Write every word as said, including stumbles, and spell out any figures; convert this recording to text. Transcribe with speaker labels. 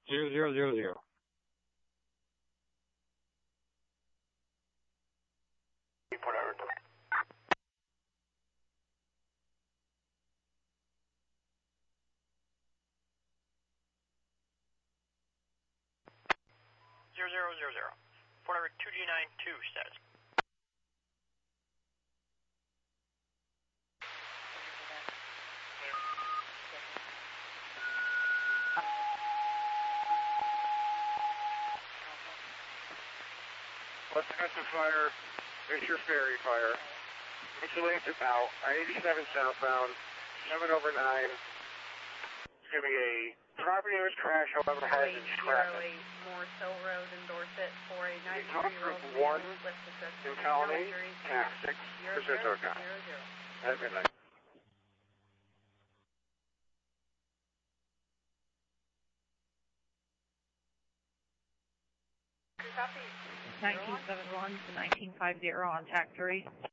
Speaker 1: Zero zero zero zero.
Speaker 2: Report over.
Speaker 3: Zero zero zero zero. Report over two G nine two status.
Speaker 2: Let's get the fire. It's your ferry fire. Insulate it out. I eighty-seven southbound, seven over nine. It's going to be a property damage crash, however, has its traffic.
Speaker 4: Morris Hill Road in Dorset for a
Speaker 2: You talk
Speaker 4: ninety-three-year-old
Speaker 2: group one
Speaker 4: with assistance.
Speaker 2: in Colony, tax six percent of time. Have a good night.
Speaker 4: nineteen seventy-one to nineteen fifty on tax three.